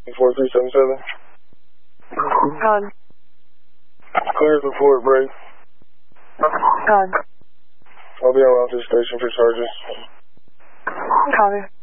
4377. Copy. Clear for Fort Bragg. Copy. I'll be on route to the station for charges. Copy.